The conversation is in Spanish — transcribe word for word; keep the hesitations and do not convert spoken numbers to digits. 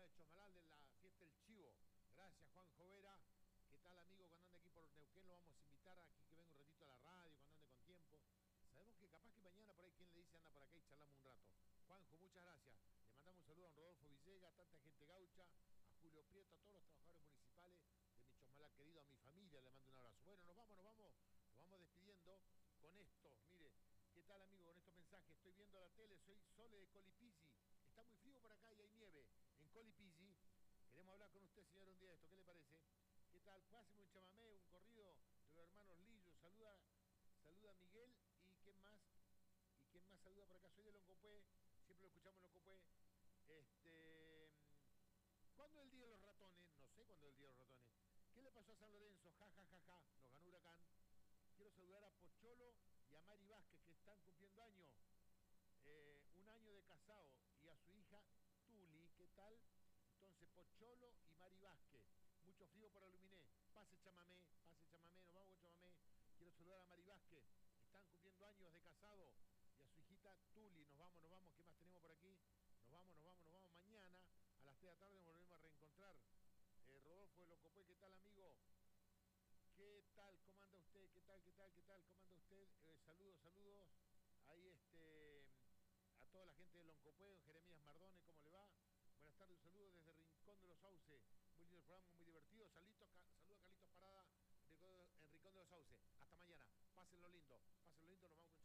de Chosmalal de la fiesta del Chivo. Gracias, Juan Jovera. ¿Qué tal, amigo? Cuando ande aquí por Neuquén lo vamos a invitar aquí que venga un ratito a la radio, cuando ande con tiempo. Sabemos que capaz que mañana por ahí quien le dice anda por acá y charlamos un rato. Juanjo, muchas gracias. Le mandamos un saludo a don Rodolfo Villegas, a tanta gente gaucha, a Julio Prieto, a todos los trabajadores municipales de mi Chosmalal querido, a mi familia, le mando un abrazo. Bueno, nos vamos, nos vamos, nos vamos despidiendo con esto. Mire, ¿qué tal, amigo? Con estos mensajes. Estoy viendo la tele, soy Sole de Colipizzi. Está muy frío por acá y hay nieve en Colipizzi. Queremos hablar con usted, señor, un día de esto. ¿Qué le parece? ¿Qué tal? Páseme un chamamé, un corrido de los hermanos Lillo. Saluda, saluda a Miguel y ¿quién más? ¿Y quién más saluda por acá? Soy de Loncopué, siempre lo escuchamos en Loncopué. Este, ¿cuándo es el día de los ratones? No sé cuándo es el día de los ratones. ¿Qué le pasó a San Lorenzo? Ja, ja, ja, ja. Nos ganó Huracán. Quiero saludar a Pocholo y a Mari Vázquez, que están cumpliendo años. Eh, un año de casado. Y a su hija Tuli, ¿qué tal? Entonces, Pocholo y Mari Vázquez. Mucho frío por Aluminé. Pase chamamé, pase chamamé, nos vamos con chamamé. Quiero saludar a Mari Vázquez. Están cumpliendo años de casado. Y a su hijita Tuli. Nos vamos, nos vamos. ¿Qué más tenemos por aquí? Nos vamos, nos vamos, nos vamos. Mañana a las tres de la tarde nos volvemos a reencontrar. Eh, Rodolfo de Locopué, ¿qué tal, amigo? ¿Qué tal? ¿Cómo anda usted? ¿Qué tal? ¿Qué tal? ¿Qué tal? ¿Cómo anda usted? Eh, saludos, saludos. Ahí este, a toda la gente de Loncopué, Jeremías Mardone, ¿cómo le va? Buenas tardes, un saludo desde Rincón de los Sauces. Muy lindo el programa, muy divertido. Saludos a Carlitos Parada en Rincón de los Sauces. Hasta mañana. Pásenlo lindo. Pásenlo lindo, nos vamos con